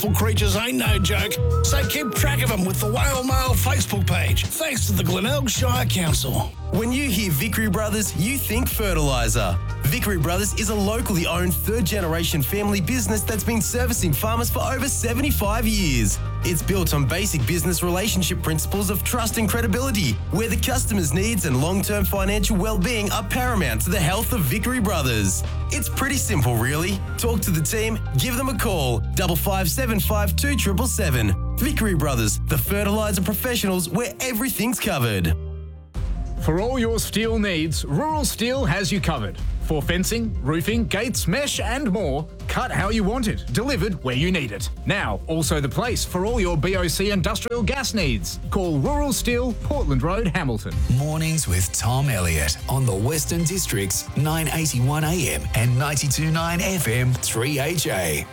Creatures ain't no joke, so keep track of them with the Whale Mail Facebook page, thanks to the Glenelg Shire Council. When you hear Vickery Brothers, you think fertiliser. Vickery Brothers is a locally owned third-generation family business that's been servicing farmers for over 75 years. It's built on basic business relationship principles of trust and credibility, where the customer's needs and long-term financial well-being are paramount to the health of Vickery Brothers. It's pretty simple, really. Talk to the team, give them a call, 5575 2777. Vickery Brothers, the fertiliser professionals where everything's covered. For all your steel needs, Rural Steel has you covered. For fencing, roofing, gates, mesh and more, cut how you want it, delivered where you need it. Now, also the place for all your BOC industrial gas needs. Call Rural Steel, Portland Road, Hamilton. Mornings with Tom Elliott on the Western District's 981 AM and 92.9 FM 3HA.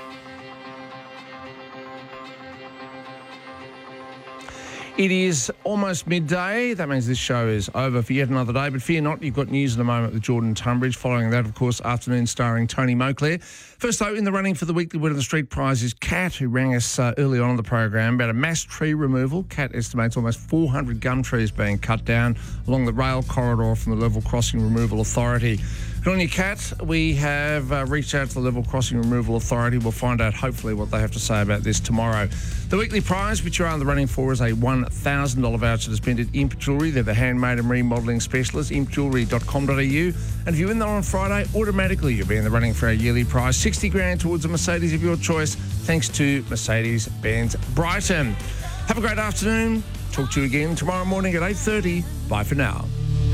It is almost midday. That means this show is over for yet another day. But fear not, you've got news in a moment with Jordan Tunbridge. Following that, of course, afternoon starring Tony Moclair. First, though, in the running for the weekly word of the street prize is Kat, who rang us early on in the program about a mass tree removal. Kat estimates almost 400 gum trees being cut down along the rail corridor from the Level Crossing Removal Authority. Good on you, Kat. We have reached out to the Level Crossing Removal Authority. We'll find out, hopefully, what they have to say about this tomorrow. The weekly prize, which you're on the running for, is a $1,000 voucher to spend at Imp Jewellery. They're the handmade and remodelling specialists, impjewellery.com.au. And if you win that on Friday, automatically you'll be in the running for our yearly prize, 60 grand towards a Mercedes of your choice, thanks to Mercedes-Benz Brighton. Have a great afternoon. Talk to you again tomorrow morning at 8:30. Bye for now.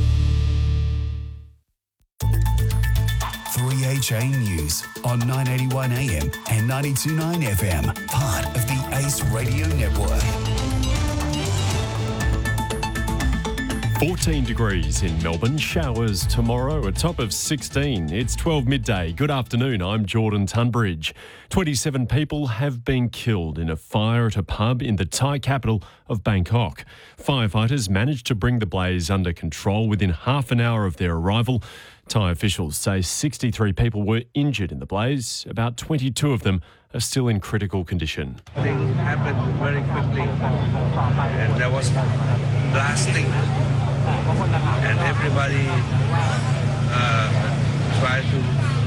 3HA News on 981 AM and 92.9 FM, part of the ACE Radio Network. 14 degrees in Melbourne, showers tomorrow, a top of 16. It's 12 midday. Good afternoon, I'm Jordan Tunbridge. 27 people have been killed in a fire at a pub in the Thai capital of Bangkok. Firefighters managed to bring the blaze under control within half an hour of their arrival. Thai officials say 63 people were injured in the blaze. About 22 of them are still in critical condition. Things happened very quickly and there was blasting and everybody tried to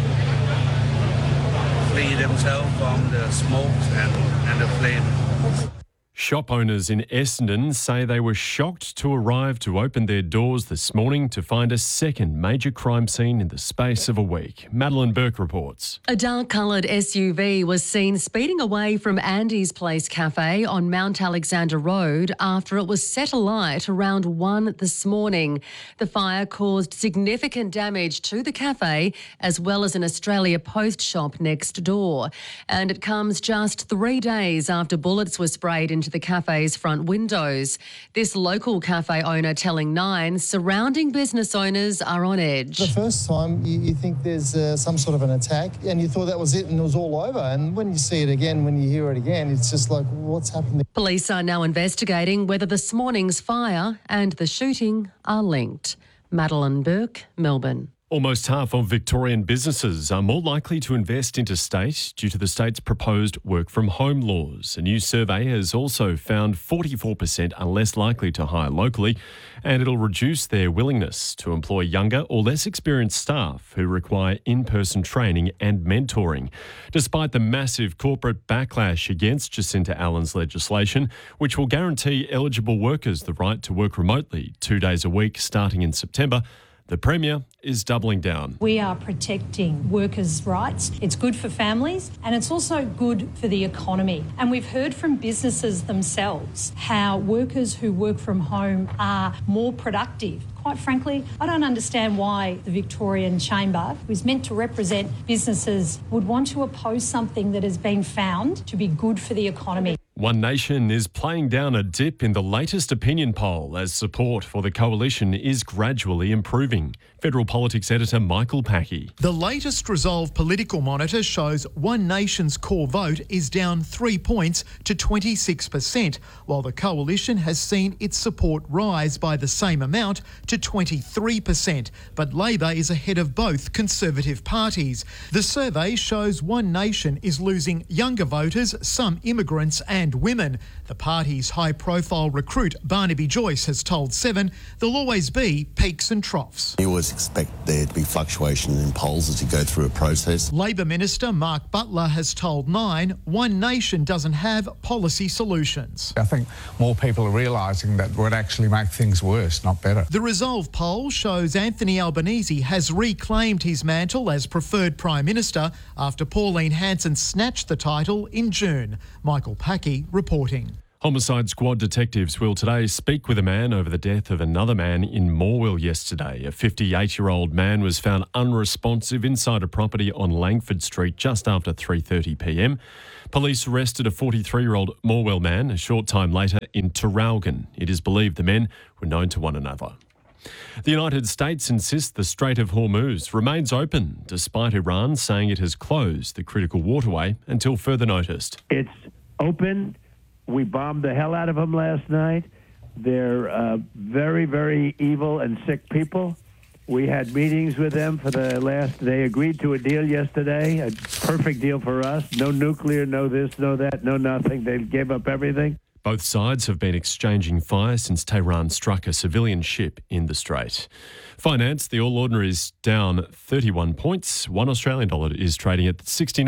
flee themselves from the smokes and the flame. Shop owners in Essendon say they were shocked to arrive to open their doors this morning to find a second major crime scene in the space of a week. Madeline Burke reports. A dark-coloured SUV was seen speeding away from Andy's Place Cafe on Mount Alexander Road after it was set alight around 1 this morning. The fire caused significant damage to the cafe as well as an Australia Post shop next door. And it comes just 3 days after bullets were sprayed into the cafe's front windows. This local cafe owner telling Nine surrounding business owners are on edge. The first time you think there's some sort of an attack and you thought that was it and it was all over. And when you see it again, when you hear it again, it's just like, what's happening? Police are now investigating whether this morning's fire and the shooting are linked. Madeline Burke, Melbourne. Almost half of Victorian businesses are more likely to invest interstate due to the state's proposed work-from-home laws. A new survey has also found 44% are less likely to hire locally, and it'll reduce their willingness to employ younger or less experienced staff who require in-person training and mentoring. Despite the massive corporate backlash against Jacinta Allen's legislation, which will guarantee eligible workers the right to work remotely 2 days a week starting in September, the Premier is doubling down. We are protecting workers' rights. It's good for families and it's also good for the economy. And we've heard from businesses themselves how workers who work from home are more productive. Quite frankly, I don't understand why the Victorian Chamber, who's meant to represent businesses, would want to oppose something that has been found to be good for the economy. One Nation is playing down a dip in the latest opinion poll as support for the coalition is gradually improving. Federal Politics editor Michael Packey. The latest Resolve Political Monitor shows One Nation's core vote is down 3 points to 26%, while the coalition has seen its support rise by the same amount to 23%. But Labor is ahead of both Conservative parties. The survey shows One Nation is losing younger voters, some immigrants and women. The party's high-profile recruit Barnaby Joyce has told Seven there'll always be peaks and troughs. You always expect there to be fluctuation in polls as you go through a process. Labor Minister Mark Butler has told Nine One Nation doesn't have policy solutions. I think more people are realising that would actually make things worse, not better. The Resolve poll shows Anthony Albanese has reclaimed his mantle as preferred Prime Minister after Pauline Hanson snatched the title in June. Michael Packey reporting. Homicide Squad detectives will today speak with a man over the death of another man in Morwell yesterday. A 58-year-old man was found unresponsive inside a property on Langford Street just after 3:30 p.m. Police arrested a 43-year-old Morwell man a short time later in Traralgon. It is believed the men were known to one another. The United States insists the Strait of Hormuz remains open, despite Iran saying it has closed the critical waterway until further notice. It's open. We bombed the hell out of them last night. They're very, very evil and sick people. We had meetings with them they agreed to a deal yesterday, a perfect deal for us. No nuclear, no this, no that, no nothing. They gave up everything. Both sides have been exchanging fire since Tehran struck a civilian ship in the Strait. Finance, the All Ordinary is down 31 points. $1 Australian dollar is trading at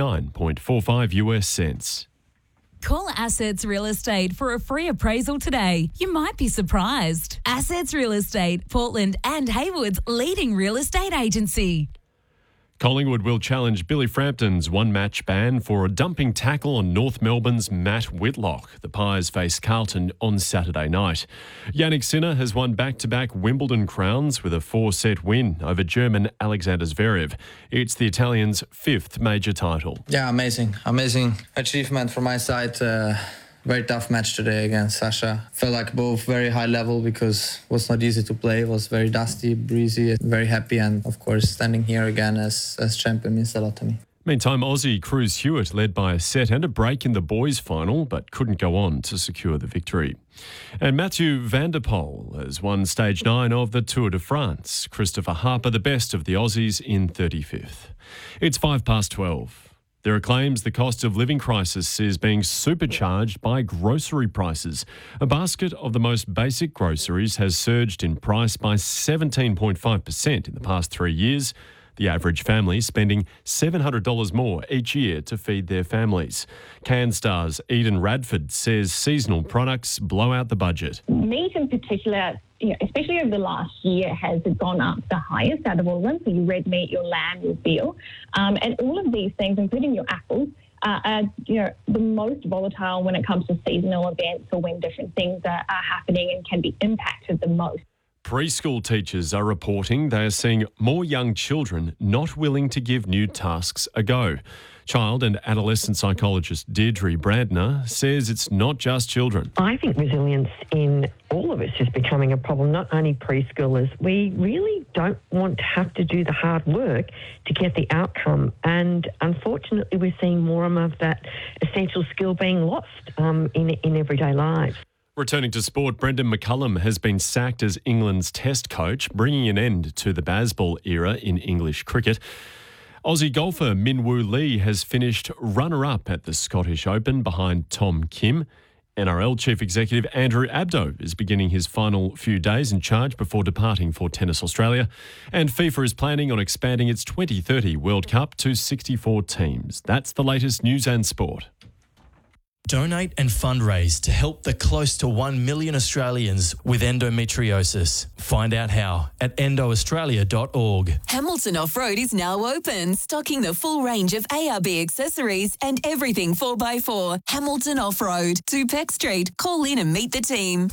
69.45 US cents. Call Assets Real Estate for a free appraisal today. You might be surprised. Assets Real Estate, Portland and Haywood's leading real estate agency. Collingwood will challenge Billy Frampton's one-match ban for a dumping tackle on North Melbourne's Matt Whitlock. The Pies face Carlton on Saturday night. Yannick Sinner has won back-to-back Wimbledon crowns with a 4-set win over German Alexander Zverev. It's the Italian's 5th major title. Yeah, amazing achievement from my side. Very tough match today against Sasha. Felt like both very high level because it was not easy to play. It was very dusty, breezy, very happy. And of course, standing here again as champion means a lot to me. Meantime, Aussie Cruz Hewitt led by a set and a break in the boys' final, but couldn't go on to secure the victory. And Mathieu van der Poel has won stage 9 of the Tour de France. Christopher Harper, the best of the Aussies, in 35th. It's 12:05. There are claims the cost of living crisis is being supercharged by grocery prices. A basket of the most basic groceries has surged in price by 17.5% in the past 3 years. The average family spending $700 more each year to feed their families. CanStar's Eden Radford says seasonal products blow out the budget. Meat in particular, especially over the last year, has gone up the highest out of all of them. So your red meat, your lamb, your veal. And all of these things, including your apples, are the most volatile when it comes to seasonal events or when different things are happening and can be impacted the most. Preschool teachers are reporting they are seeing more young children not willing to give new tasks a go. Child and adolescent psychologist Deirdre Brandner says it's not just children. I think resilience in all of us is becoming a problem, not only preschoolers. We really don't want to have to do the hard work to get the outcome. And unfortunately, we're seeing more and more of that essential skill being lost in everyday lives. Returning to sport, Brendan McCullum has been sacked as England's Test coach, bringing an end to the Bazball era in English cricket. Aussie golfer Min Woo Lee has finished runner-up at the Scottish Open behind Tom Kim. NRL Chief Executive Andrew Abdo is beginning his final few days in charge before departing for Tennis Australia. And FIFA is planning on expanding its 2030 World Cup to 64 teams. That's the latest news and sport. Donate and fundraise to help the close to 1 million Australians with endometriosis. Find out how at endoaustralia.org. Hamilton Off-Road is now open, stocking the full range of ARB accessories and everything 4x4. Hamilton Off-Road, 2 Peck Street. Call in and meet the team.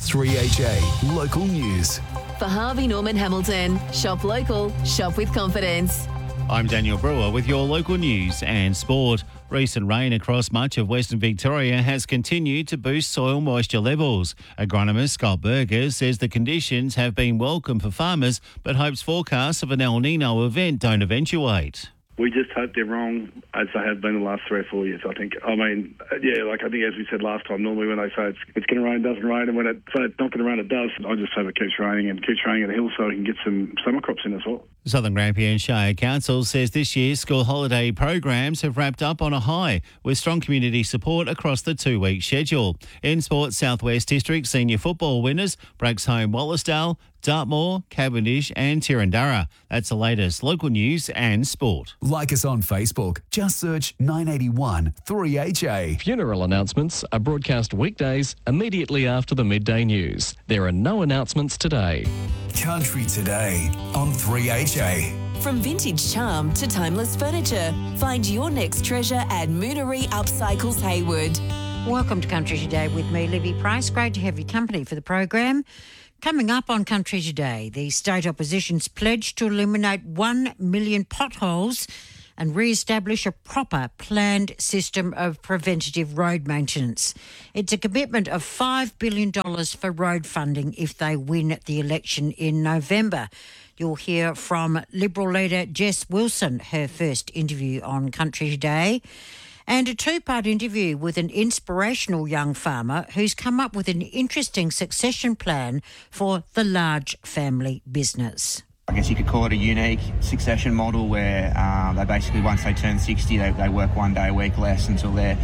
3HA Local News. For Harvey Norman Hamilton, shop local, shop with confidence. I'm Daniel Brewer with your local news and sport. Recent rain across much of Western Victoria has continued to boost soil moisture levels. Agronomist Scott Berger says the conditions have been welcome for farmers, but hopes forecasts of an El Nino event don't eventuate. We just hope they're wrong, as they have been the last 3 or 4 years, I think. I mean, yeah, like I think as we said last time, normally when they say it's going to rain, it doesn't rain, and when it say it's not going to rain, it does. I just hope it keeps raining and keeps raining at the hill so we can get some summer crops in as well. Southern Grampian Shire Council says this year's school holiday programs have wrapped up on a high with strong community support across the 2-week schedule. In sports, South West District senior football winners Branxholme Wallasdale, Dartmoor, Cavendish and Tirandara. That's the latest local news and sport. Like us on Facebook. Just search 981 3HA. Funeral announcements are broadcast weekdays immediately after the midday news. There are no announcements today. Country Today on 3HA. From vintage charm to timeless furniture, find your next treasure at Moonery Upcycles Hayward. Welcome to Country Today with me, Libby Price. Great to have your company for the program. Coming up on Country Today, the state opposition's pledge to eliminate 1 million potholes and re-establish a proper planned system of preventative road maintenance. It's a commitment of $5 billion for road funding if they win the election in November. You'll hear from Liberal leader Jess Wilson, her first interview on Country Today, and a 2-part interview with an inspirational young farmer who's come up with an interesting succession plan for the large family business. I guess you could call it a unique succession model where they basically, once they turn 60, they work 1 day a week less until they're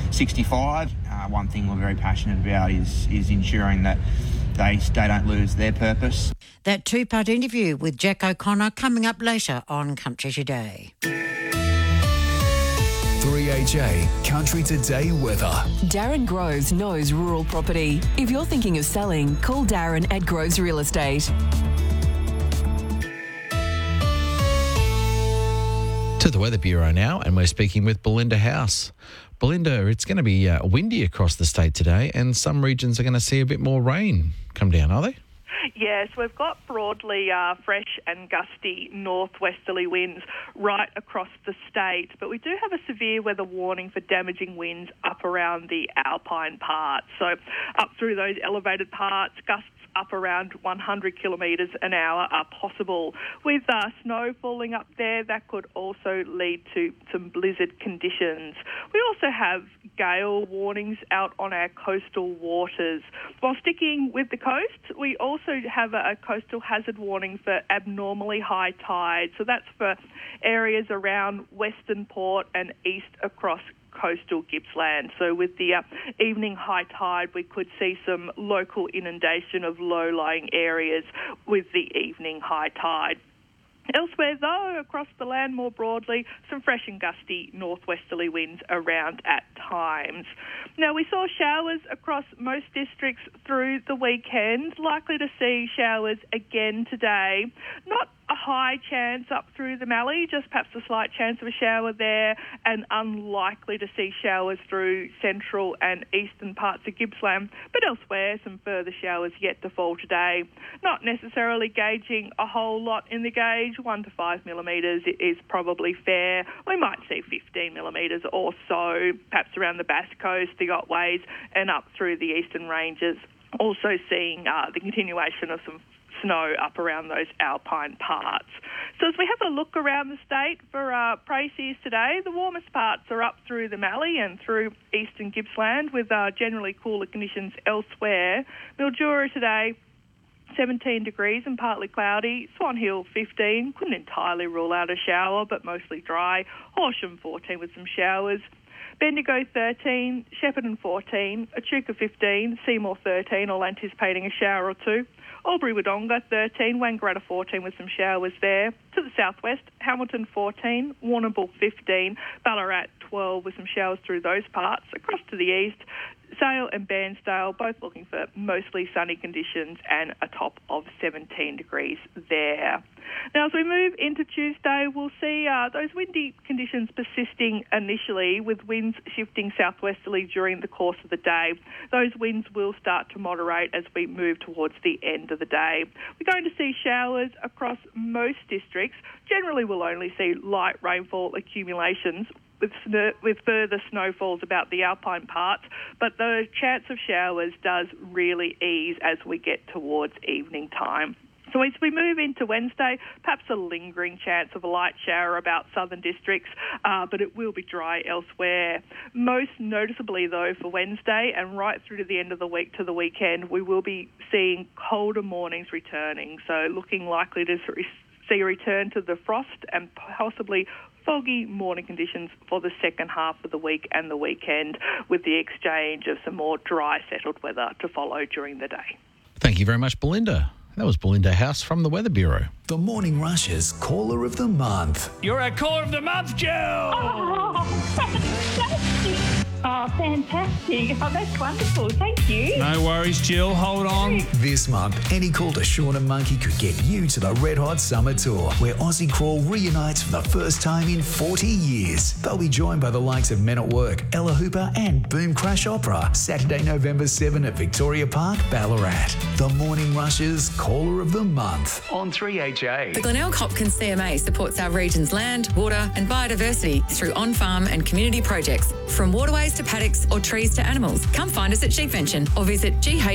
65. One thing we're very passionate about is ensuring that they don't lose their purpose. That 2-part interview with Jack O'Connor coming up later on Country Today. 3HA Country Today weather. Darren Groves knows rural property. If you're thinking of selling, call Darren at Groves Real Estate. To the Weather Bureau now, and we're speaking with Belinda House. Belinda, it's going to be windy across the state today, and some regions are going to see a bit more rain come down, are they? Yes, we've got broadly fresh and gusty northwesterly winds right across the state, but we do have a severe weather warning for damaging winds up around the alpine parts. So up through those elevated parts, gusts up around 100 kilometres an hour are possible. With snow falling up there, that could also lead to some blizzard conditions. We also have gale warnings out on our coastal waters. While sticking with the coast, we also have a coastal hazard warning for abnormally high tide. So that's for areas around Western Port and east across coastal Gippsland. So with the evening high tide, we could see some local inundation of low-lying areas with the evening high tide. Elsewhere, though, across the land more broadly, some fresh and gusty northwesterly winds around at times. Now, we saw showers across most districts through the weekend, likely to see showers again today. Not a high chance up through the Mallee, just perhaps a slight chance of a shower there, and unlikely to see showers through central and eastern parts of Gippsland. But elsewhere, some further showers yet to fall today. Not necessarily gauging a whole lot in the gauge. 1 to 5 millimetres is probably fair. We might see 15 millimetres or so, perhaps around the Bass Coast, the Otways, and up through the eastern ranges. Also seeing the continuation of some snow up around those alpine parts. So as we have a look around the state for précis today, the warmest parts are up through the Mallee and through eastern Gippsland with generally cooler conditions elsewhere. Mildura today, 17 degrees and partly cloudy. Swan Hill 15, couldn't entirely rule out a shower but mostly dry. Horsham 14 with some showers. Bendigo 13, Shepparton 14, Echuca 15, Seymour 13, all anticipating a shower or two. Albury-Wodonga 13, Wangaratta 14 with some showers there. To the southwest, Hamilton 14, Warrnambool 15, Ballarat 12 with some showers through those parts. Across to the east, Sale and Bairnsdale both looking for mostly sunny conditions and a top of 17 degrees there. Now, as we move into Tuesday, we'll see those windy conditions persisting initially, with winds shifting southwesterly during the course of the day. Those winds will start to moderate as we move towards the end of the day. We're going to see showers across most districts. Generally, we'll only see light rainfall accumulations, with further snowfalls about the alpine parts, but the chance of showers does really ease as we get towards evening time. So as we move into Wednesday, perhaps a lingering chance of a light shower about southern districts, but it will be dry elsewhere. Most noticeably, though, for Wednesday and right through to the end of the week to the weekend, we will be seeing colder mornings returning, so looking likely to see a return to the frost and possibly foggy morning conditions for the second half of the week and the weekend, with the exchange of some more dry, settled weather to follow during the day. Thank you very much, Belinda. That was Belinda House from the Weather Bureau. The Morning Rush's Caller of the Month. You're our Caller of the Month, Jill! Oh, fantastic. Oh, fantastic. Oh, that's wonderful. Thank you. No worries, Jill. Hold on. This month, any call to Sean and Monkey could get you to the Red Hot Summer Tour, where Aussie Crawl reunites for the first time in 40 years. They'll be joined by the likes of Men at Work, Ella Hooper and Boom Crash Opera, Saturday, November 7 at Victoria Park, Ballarat. The Morning Rush's Caller of the Month on 3HA. The Glenelg Hopkins CMA supports our region's land, water and biodiversity through on-farm and community projects, from waterways to paddocks or trees to animals. Come find us at Sheepvention or visit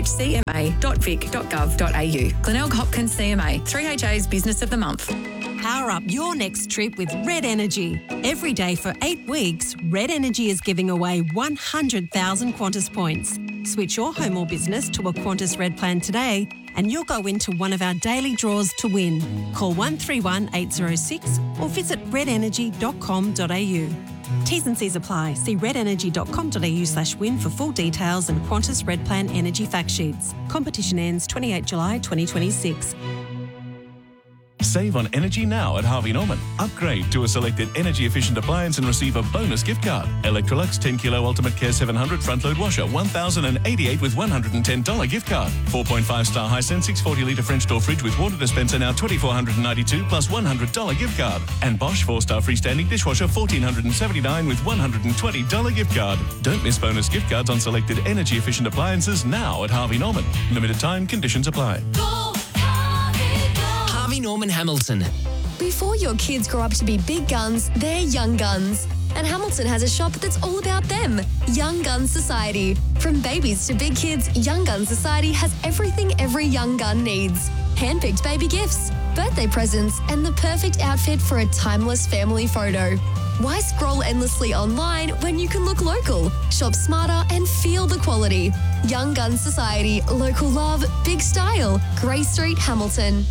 ghcma.vic.gov.au. Glenelg Hopkins CMA, 3HA's Business of the Month. Power up your next trip with Red Energy. Every day for 8 weeks, Red Energy is giving away 100,000 Qantas points. Switch your home or business to a Qantas Red plan today and you'll go into one of our daily draws to win. Call 131 806 or visit redenergy.com.au. T's and C's apply. See redenergy.com.au/win for full details and Qantas Red Plan energy fact sheets. Competition ends 28 July 2026. Save on energy now at Harvey Norman. Upgrade to a selected energy-efficient appliance and receive a bonus gift card. Electrolux 10 Kilo Ultimate Care 700 front-load washer, $1,088 with $110 gift card. 4.5-star Hisense 640-litre French door fridge with water dispenser, now $2,492 plus $100 gift card. And Bosch 4-star freestanding dishwasher, $1,479 with $120 gift card. Don't miss bonus gift cards on selected energy-efficient appliances now at Harvey Norman. Limited time, conditions apply. Harvey Norman Hamilton. Before your kids grow up to be big guns, they're young guns. And Hamilton has a shop that's all about them. Young Gun Society. From babies to big kids, Young Gun Society has everything every young gun needs. Handpicked baby gifts, birthday presents, and the perfect outfit for a timeless family photo. Why scroll endlessly online when you can look local, shop smarter and feel the quality? Young Gun Society. Local love, big style. Grey Street, Hamilton.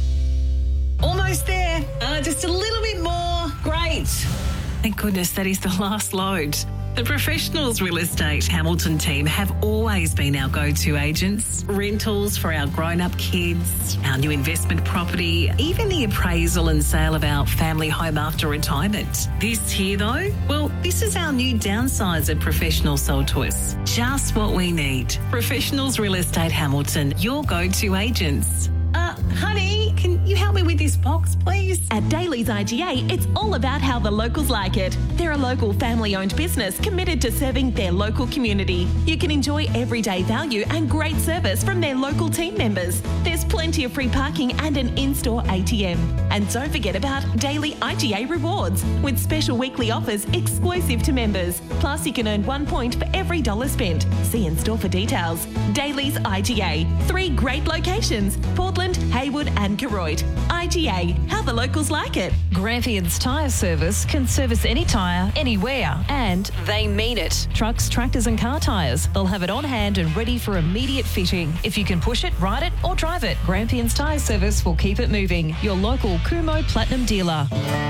Almost there. Just a little bit more. Great. Thank goodness that is the last load. The Professionals Real Estate Hamilton team have always been our go-to agents. Rentals for our grown-up kids, our new investment property, even the appraisal and sale of our family home after retirement. This here, though, well, this is our new downsizer professional sold to us. Just what we need. Professionals Real Estate Hamilton, your go-to agents. Honey, can you help me with this box, please? At Daly's IGA, it's all about how the locals like it. They're a local family-owned business committed to serving their local community. You can enjoy everyday value and great service from their local team members. There's plenty of free parking and an in-store ATM. And don't forget about Daily IGA Rewards, with special weekly offers exclusive to members. Plus, you can earn 1 point for every $1 spent. See in-store for details. Daly's IGA. 3 great locations: Portland, Haywood and Koroit. IGA, how the locals like it. Grampians Tyre Service can service any tyre, anywhere, and they mean it. Trucks, tractors and car tyres. They'll have it on hand and ready for immediate fitting. If you can push it, ride it or drive it, Grampians Tyre Service will keep it moving. Your local Kumo Platinum dealer.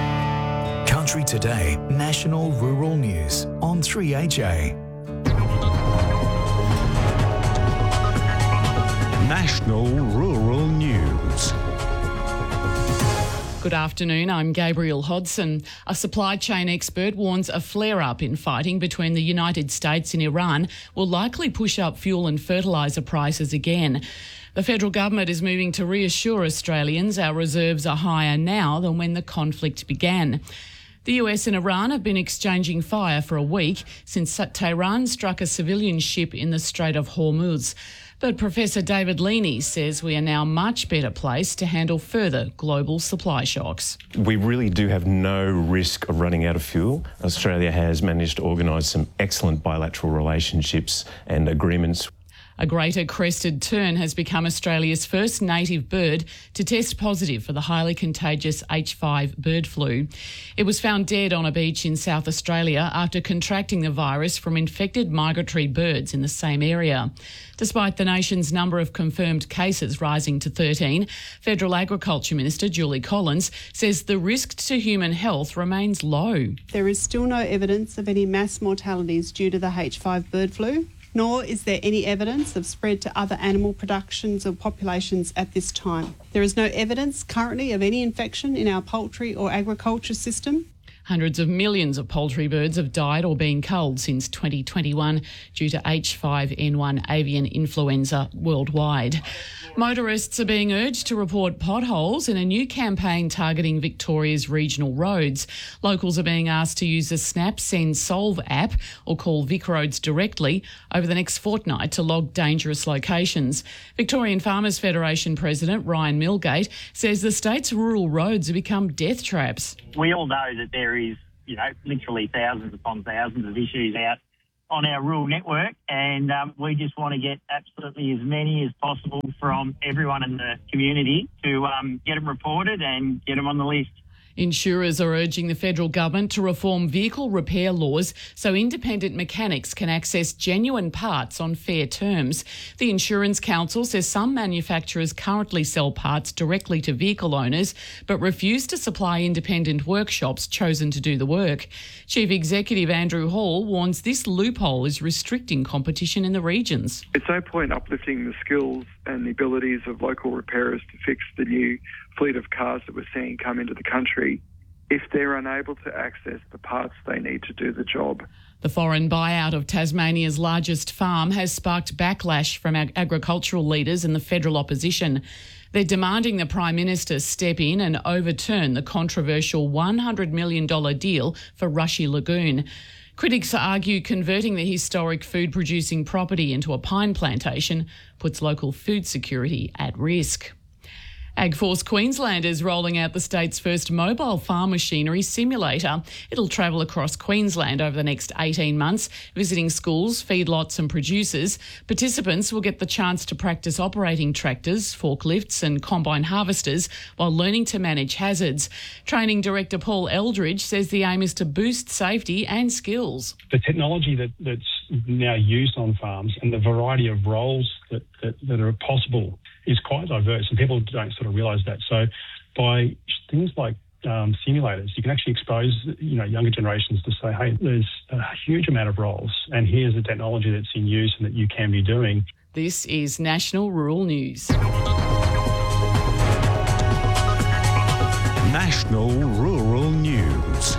Country Today, National Rural News on 3HA. National Rural News. Good afternoon, I'm Gabriel Hodson. A supply chain expert warns a flare-up in fighting between the United States and Iran will likely push up fuel and fertiliser prices again. The federal government is moving to reassure Australians our reserves are higher now than when the conflict began. The US and Iran have been exchanging fire for a week since Tehran struck a civilian ship in the Strait of Hormuz. But Professor David Leaney says we are now much better placed to handle further global supply shocks. We really do have no risk of running out of fuel. Australia has managed to organise some excellent bilateral relationships and agreements. A greater crested tern has become Australia's first native bird to test positive for the highly contagious H5 bird flu. It was found dead on a beach in South Australia after contracting the virus from infected migratory birds in the same area. Despite the nation's number of confirmed cases rising to 13, Federal Agriculture Minister Julie Collins says the risk to human health remains low. There is still no evidence of any mass mortalities due to the H5 bird flu, nor is there any evidence of spread to other animal productions or populations at this time. There is no evidence currently of any infection in our poultry or agriculture system. Hundreds of millions of poultry birds have died or been culled since 2021 due to H5N1 avian influenza worldwide. Motorists are being urged to report potholes in a new campaign targeting Victoria's regional roads. Locals are being asked to use the Snap Send Solve app or call VicRoads directly over the next fortnight to log dangerous locations. Victorian Farmers Federation President Ryan Milgate says the state's rural roads have become death traps. We all know that there is, literally thousands upon thousands of issues out on our rural network, and we just want to get absolutely as many as possible from everyone in the community to get them reported and get them on the list. Insurers are urging the federal government to reform vehicle repair laws so independent mechanics can access genuine parts on fair terms. The Insurance Council says some manufacturers currently sell parts directly to vehicle owners but refuse to supply independent workshops chosen to do the work. Chief Executive Andrew Hall warns this loophole is restricting competition in the regions. It's no point uplifting the skills and the abilities of local repairers to fix the new fleet of cars that we're seeing come into the country if they're unable to access the parts they need to do the job. The foreign buyout of Tasmania's largest farm has sparked backlash from agricultural leaders and the federal opposition. They're demanding the Prime Minister step in and overturn the controversial $100 million deal for Rushy Lagoon. Critics argue converting the historic food-producing property into a pine plantation puts local food security at risk. AgForce Queensland is rolling out the state's first mobile farm machinery simulator. It'll travel across Queensland over the next 18 months, visiting schools, feedlots and producers. Participants will get the chance to practice operating tractors, forklifts and combine harvesters while learning to manage hazards. Training Director Paul Eldridge says the aim is to boost safety and skills. The technology that's now used on farms and the variety of roles that are possible is quite diverse, and people don't sort of realise that. So by things like simulators, you can actually expose younger generations to say, hey, there's a huge amount of roles, and here's the technology that's in use and that you can be doing. This is National Rural News. National Rural News.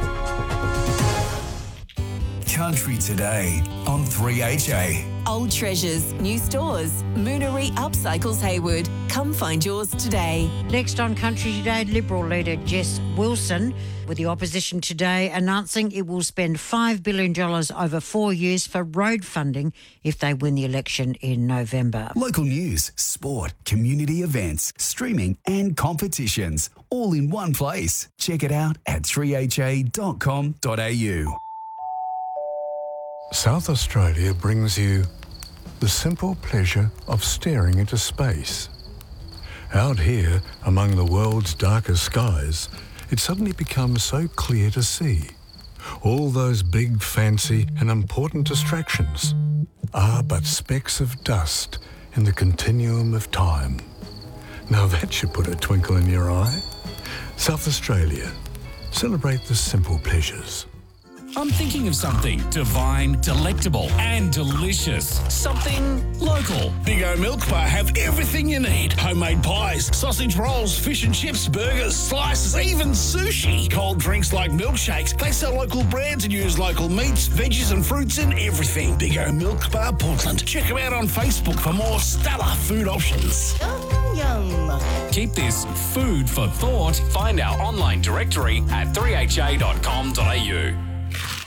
Country Today on 3HA. Old treasures, new stores. Moonery upcycles Hayward. Come find yours today. Next on Country Today, Liberal leader Jess Wilson, with the opposition today announcing it will spend $5 billion over 4 years for road funding if they win the election in November. Local news, sport, community events, streaming and competitions, all in one place. Check it out at 3ha.com.au. South Australia brings you the simple pleasure of staring into space. Out here, among the world's darkest skies, it suddenly becomes so clear to see. All those big, fancy and important distractions are but specks of dust in the continuum of time. Now that should put a twinkle in your eye. South Australia, celebrate the simple pleasures. I'm thinking of something divine, delectable, and delicious. Something local. Big O Milk Bar have everything you need. Homemade pies, sausage rolls, fish and chips, burgers, slices, even sushi. Cold drinks like milkshakes. They sell local brands and use local meats, veggies and fruits in everything. Big O Milk Bar Portland. Check them out on Facebook for more stellar food options. Yum. Keep this food for thought. Find our online directory at 3ha.com.au.